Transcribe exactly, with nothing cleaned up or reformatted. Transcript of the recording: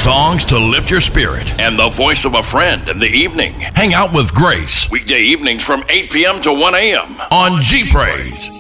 songs to lift your spirit, and the voice of a friend in the evening. Hang out with Grace, weekday evenings from eight p.m. to one a.m. on G Praise.